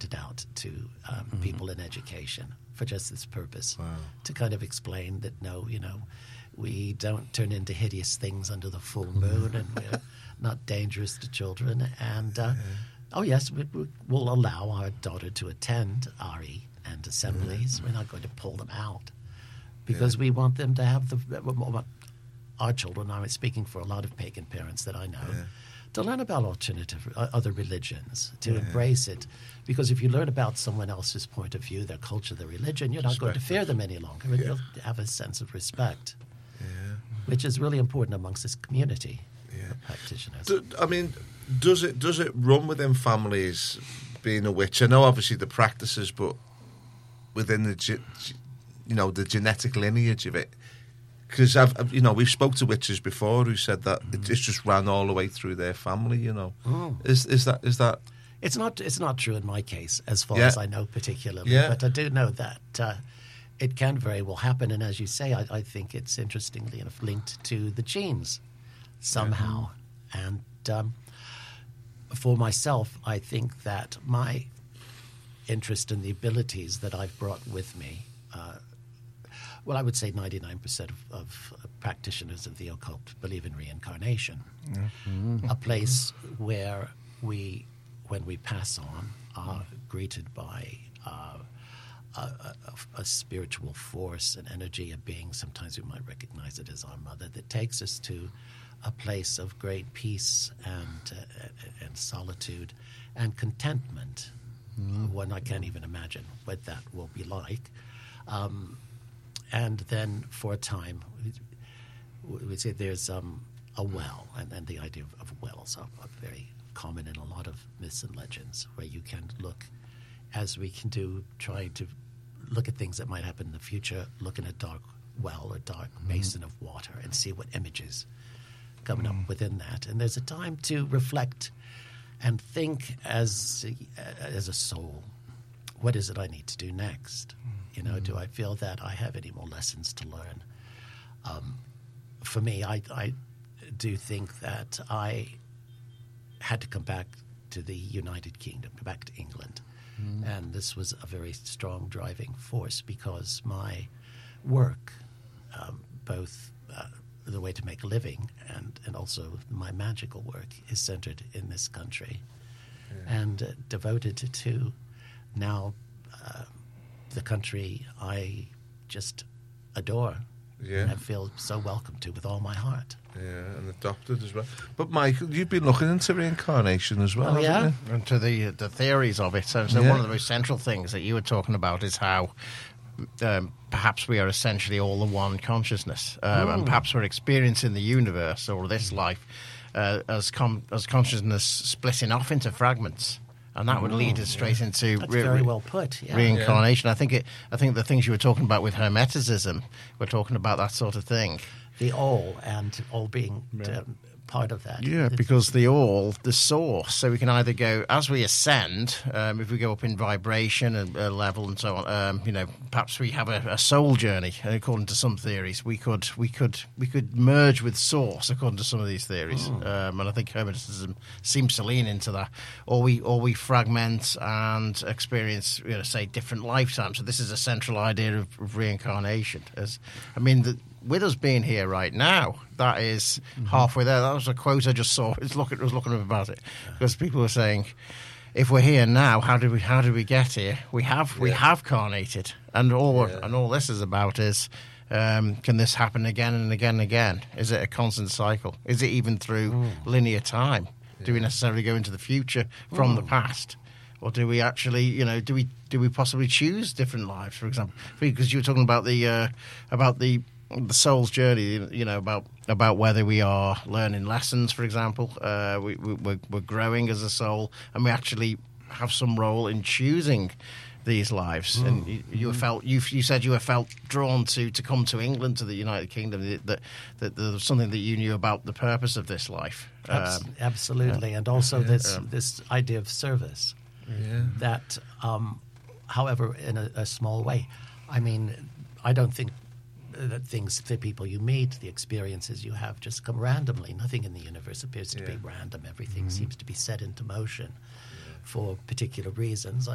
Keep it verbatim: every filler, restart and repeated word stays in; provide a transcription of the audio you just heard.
handed out to um, mm-hmm. people in education for just this purpose, wow. to kind of explain that, no, you know, we don't turn into hideous things under the full moon, and we're not dangerous to children. And, uh, yeah. oh, yes, we, we, we'll allow our daughter to attend R E and assemblies. Yeah. We're not going to pull them out because yeah. we want them to have the – our children, I'm speaking for a lot of pagan parents that I know, yeah. to learn about alternative uh, other religions, to yeah. embrace it. Because if you learn about someone else's point of view, their culture, their religion, you're not respect going to fear them any longer. Yeah. You'll have a sense of respect, yeah. which is really important amongst this community yeah. of practitioners. Do, I mean, does it does it run within families being a witch? I know obviously the practices, but within the ge- you know the genetic lineage of it. Because I've, I've, you know, we've spoke to witches before who said that it just ran all the way through their family. You know, oh. is is that is that? It's not. It's not true in my case, as far yeah. as I know particularly. Yeah. But I do know that uh, it can very well happen. And as you say, I, I think it's interestingly enough linked to the genes somehow. Yeah. And um, for myself, I think that my interest in the abilities that I've brought with me. Uh, Well, I would say ninety-nine percent of, of practitioners of the occult believe in reincarnation, mm-hmm. a place where we, when we pass on, are greeted by uh, a, a, a spiritual force, an energy, a being. Sometimes we might recognize it as our mother, that takes us to a place of great peace and uh, and solitude and contentment. Mm-hmm. One I can't even imagine what that will be like. Um, And then for a time, we say there's um, a well, and, and the idea of, of wells are, are very common in a lot of myths and legends, where you can look, as we can do, trying to look at things that might happen in the future, look in a dark well or dark mm-hmm. basin of water and see what images coming mm-hmm. up within that. And there's a time to reflect and think as a, as a soul, what is it I need to do next? You know, mm-hmm. do I feel that I have any more lessons to learn? Um, for me, I, I do think that I had to come back to the United Kingdom, come back to England. Mm-hmm. And this was a very strong driving force because my work, um, both uh, the way to make a living and, and also my magical work, is centered in this country yeah. and uh, devoted to now uh, the country I just adore yeah. and I feel so welcome to with all my heart. Yeah, and adopted as well. But Michael, you've been looking into reincarnation as well, oh, haven't yeah? you? And to the the theories of it. So, so yeah. one of the most central things that you were talking about is how um, perhaps we are essentially all the one consciousness, um, and perhaps we're experiencing the universe or this life uh, as com- as consciousness splitting off into fragments. And that would lead us straight yeah. into That's re- very re- well put. Yeah. reincarnation. Yeah. I think it. I think the things you were talking about with Hermeticism, we're talking about that sort of thing. The all and all being Yeah. um, part of that. Yeah, It's- because the all, the source. So we can either go as we ascend, um, if we go up in vibration and uh, level and so on. Um, you know, perhaps we have a, a soul journey. According to some theories, we could we could we could merge with source. According to some of these theories, Oh. um, and I think Hermeticism seems to lean into that. Or we or we fragment and experience, you know, say different lifetimes. So this is a central idea of, of reincarnation. As I mean, the, with us being here right now, that is mm-hmm. halfway there. That was a quote I just saw. I was looking, I was looking up about it because people were saying, "If we're here now, how did we? How did we get here? We have, yeah. we have carnated, and all, yeah. and all this is about is, um, can this happen again and again and again? Is it a constant cycle? Is it even through mm. linear time? Yeah. Do we necessarily go into the future from mm. the past?" Or do we actually, you know, do we do we possibly choose different lives? For example, because you were talking about the uh, about the the soul's journey, you know, about about whether we are learning lessons, for example, uh, we, we, we're, we're growing as a soul, and we actually have some role in choosing these lives. Mm. And you, you felt you you said you were felt drawn to to come to England, to the United Kingdom, that that, that there was something that you knew about the purpose of this life. Abs- um, absolutely, yeah. and also Yeah. this Um, this idea of service. Yeah. That, um, however, in a, a small way. I mean, I don't think that things, the people you meet, the experiences you have just come randomly. Nothing in the universe appears to Yeah. be random. Everything Mm-hmm. seems to be set into motion yeah. for particular reasons.